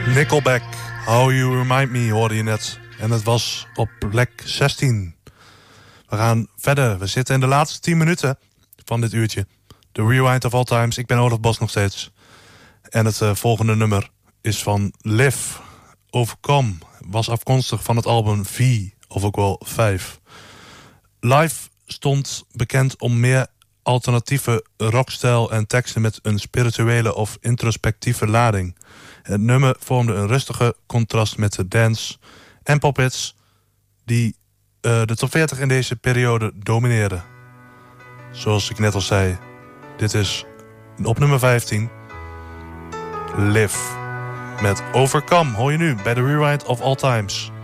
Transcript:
Nickelback, How You Remind Me hoorde je net. En het was op plek 16. We gaan verder. We zitten in de laatste 10 minuten van dit uurtje. The Rewind of All Times. Ik ben Olaf Bos nog steeds. En het volgende nummer is van Liv. Overcome was afkomstig van het album V, of ook wel 5. Live stond bekend om meer alternatieve rockstijl en teksten met een spirituele of introspectieve lading. Het nummer vormde een rustige contrast met de dance en pophits die de top 40 in deze periode domineerden. Zoals ik net al zei, dit is op nummer 15 Liv met Overcome. Hoor je nu bij The Rewind of All Times.